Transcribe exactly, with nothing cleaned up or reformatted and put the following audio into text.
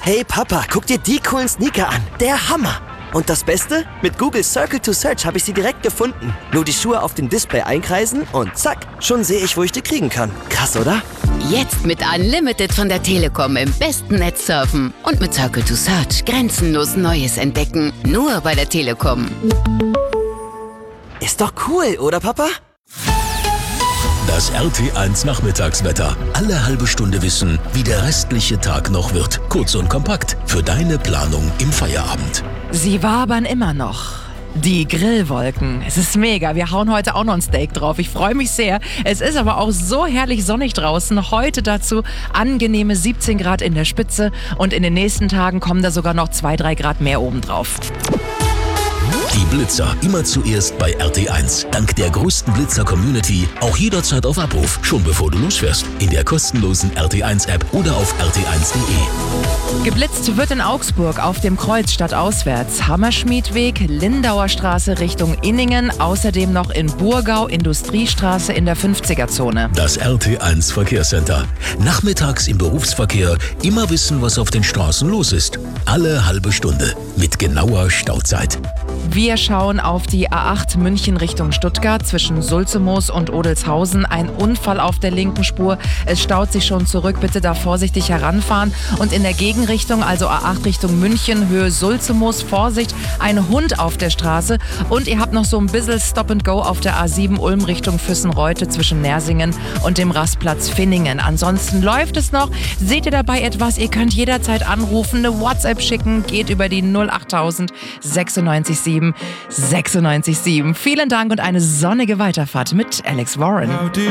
Hey Papa, guck dir die coolen Sneaker an. Der Hammer. Und das Beste? Mit Google Circle to Search habe ich sie direkt gefunden. Nur die Schuhe auf dem Display einkreisen und zack, schon sehe ich, wo ich die kriegen kann. Krass, oder? Jetzt mit Unlimited von der Telekom im besten Netz surfen. Und mit Circle to Search grenzenlos Neues entdecken. Nur bei der Telekom. Ist doch cool, oder Papa? Das R T eins Nachmittagswetter. Alle halbe Stunde wissen, wie der restliche Tag noch wird. Kurz und kompakt für deine Planung im Feierabend. Sie wabern immer noch. Die Grillwolken. Es ist mega. Wir hauen heute auch noch ein Steak drauf. Ich freue mich sehr. Es ist aber auch so herrlich sonnig draußen. Heute dazu angenehme siebzehn Grad in der Spitze. Und in den nächsten Tagen kommen da sogar noch zwei, drei Grad mehr obendrauf. Die Blitzer immer zuerst bei R T eins. Dank der größten Blitzer-Community auch jederzeit auf Abruf, schon bevor du losfährst. In der kostenlosen R T eins App oder auf r t eins punkt d e. Geblitzt wird in Augsburg auf dem Kreuz stadtauswärts. Hammerschmiedweg, Lindauer Straße Richtung Inningen. Außerdem noch in Burgau, Industriestraße in der fünfziger-Zone. Das R T eins Verkehrscenter. Nachmittags im Berufsverkehr immer wissen, was auf den Straßen los ist. Alle halbe Stunde mit genauer Stauzeit. Wir schauen auf die A acht München Richtung Stuttgart zwischen Sulzemoos und Odelshausen. Ein Unfall auf der linken Spur. Es staut sich schon zurück. Bitte da vorsichtig heranfahren. Und in der Gegenrichtung, also A acht Richtung München, Höhe Sulzemoos, Vorsicht, ein Hund auf der Straße. Und ihr habt noch so ein bisschen Stop and Go auf der A sieben Ulm Richtung Füssen-Reute zwischen Nersingen und dem Rastplatz Finningen. Ansonsten läuft es noch. Seht ihr dabei etwas? Ihr könnt jederzeit anrufen, eine WhatsApp schicken. Geht über die null achttausend sechsundneunzig sieben sechsundneunzig sieben. Vielen Dank und eine sonnige Weiterfahrt mit Alex Warren.